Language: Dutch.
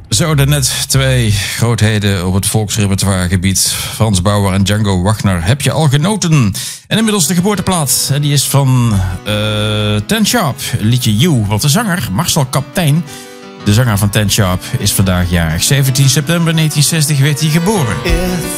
Zo, net twee grootheden op het volksrepertoiregebied. Frans Bauer en Django Wagner. Heb je al genoten? En inmiddels de geboorteplaat. Die is van Ten Sharp, liedje You. Want de zanger, Marcel Kaptein, de zanger van Ten Sharp, is vandaag jarig. 17 september 1960 werd hij geboren.